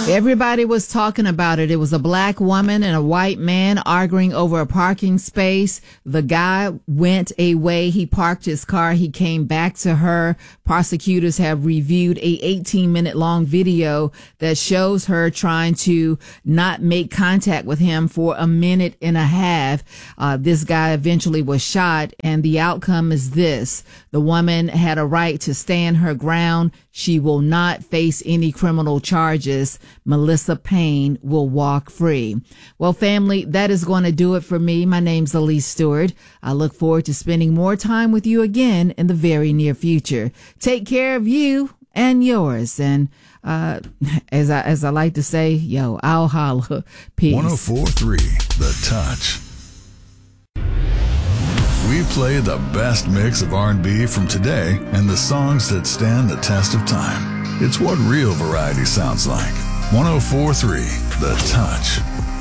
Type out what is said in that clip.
Everybody was talking about it. It was a black woman and a white man arguing over a parking space. The guy went away. He parked his car. He came back to her. Prosecutors have reviewed a 18-minute long video that shows her trying to not make contact with him for a minute and a half. This guy eventually was shot, and the outcome is this. The woman had a right to stand her ground. She will not face any criminal charges. Melissa Payne will walk free. Well, family, that is going to do it for me. My name's Elise Stewart. I look forward to spending more time with you again in the very near future. Take care of you and yours. And as I like to say, yo, I'll holla. Peace. 104.3 The Touch. We play the best mix of R&B from today and the songs that stand the test of time. It's what real variety sounds like. 104.3 The Touch.